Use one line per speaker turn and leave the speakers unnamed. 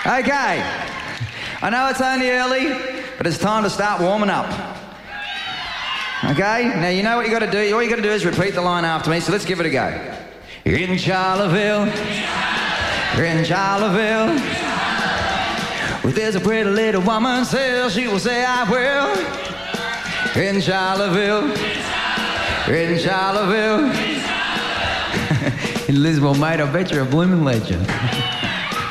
Okay. I know it's only early, but it's time to start warming up. Okay? Now, you know what you got to do? All you got to do is repeat the line after me, so let's give it a go. In Charleville, in Charleville, well, there's a pretty little woman, says she will say I will. In Charleville, in Charleville. In Lismore, mate, I bet you're a blooming legend.